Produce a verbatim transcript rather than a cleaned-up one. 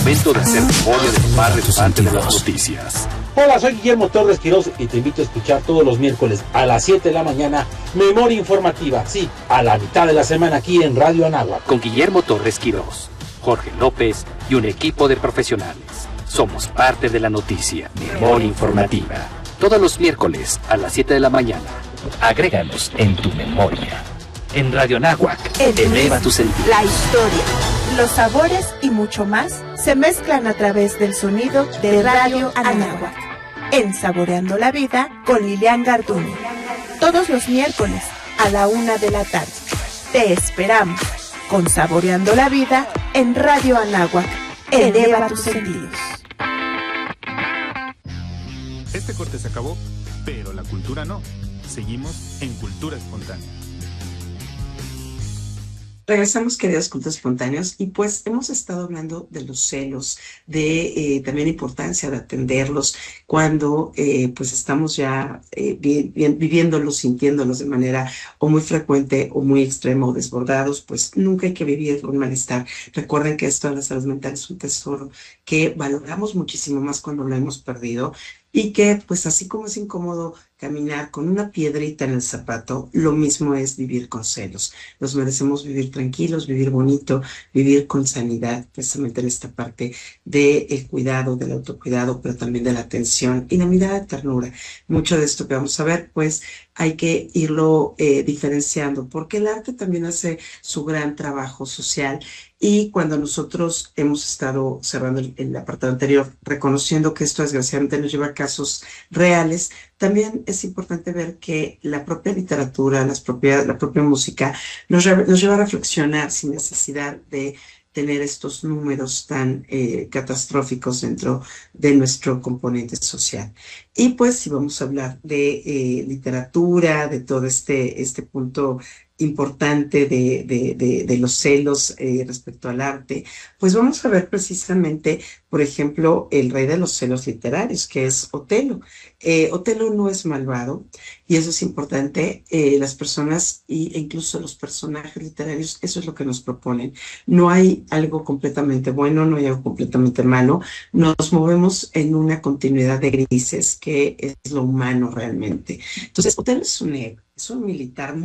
Momento de hacer memoria de lo más relevante de las noticias. Hola, soy Guillermo Torres Quirós y te invito a escuchar todos los miércoles a las siete de la mañana Memoria Informativa, sí, a la mitad de la semana aquí en Radio Anáhuac. Con Guillermo Torres Quirós, Jorge López y un equipo de profesionales. Somos parte de la noticia. Memoria Informativa. Todos los miércoles a las siete de la mañana. Agréganos en tu memoria. En Radio Anáhuac, eleva tu sentido. La historia, los sabores y mucho más se mezclan a través del sonido de Radio Anáhuac. En Saboreando la Vida con Lilian Garduño. Todos los miércoles a la una de la tarde. Te esperamos con Saboreando la Vida en Radio Anáhuac. Eleva tus sentidos. Este corte se acabó, pero la cultura no. Seguimos en Cultura Espontánea. Regresamos, queridos cultos espontáneos, y pues hemos estado hablando de los celos, de eh, también la importancia de atenderlos cuando eh, pues estamos ya eh, vi, vi, viviéndolos, sintiéndolos de manera o muy frecuente o muy extrema o desbordados. Pues nunca hay que vivir con malestar. Recuerden que esto de la salud mental es un tesoro que valoramos muchísimo más cuando lo hemos perdido, y que pues así como es incómodo caminar con una piedrita en el zapato, lo mismo es vivir con celos. Nos merecemos vivir tranquilos, vivir bonito, vivir con sanidad, precisamente en esta parte del cuidado, del autocuidado, pero también de la atención y la mirada de ternura. Mucho de esto que vamos a ver, pues hay que irlo eh, diferenciando, porque el arte también hace su gran trabajo social. Y cuando nosotros hemos estado cerrando el, el apartado anterior, reconociendo que esto desgraciadamente nos lleva a casos reales, también es importante ver que la propia literatura, las propias, la propia música nos, nos lleva a reflexionar sin necesidad de tener estos números tan eh, catastróficos dentro de nuestro componente social. Y pues si vamos a hablar de eh, literatura, de todo este, este punto importante de, de, de, de los celos eh, respecto al arte, pues vamos a ver precisamente, por ejemplo, el rey de los celos literarios, que es Otelo. Eh, Otelo no es malvado, y eso es importante. Eh, las personas e incluso los personajes literarios, eso es lo que nos proponen. No hay algo completamente bueno, no hay algo completamente malo. Nos movemos en una continuidad de grises, que es lo humano realmente. Entonces, Otelo es un, es un militar